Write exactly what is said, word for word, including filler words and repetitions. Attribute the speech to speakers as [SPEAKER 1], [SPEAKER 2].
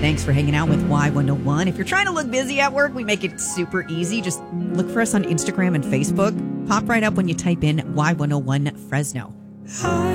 [SPEAKER 1] Thanks for hanging out with Y one oh one. If you're trying to look busy at work, we make it super easy. Just look for us on Instagram and Facebook. Pop right up when you type in Y one oh one Fresno.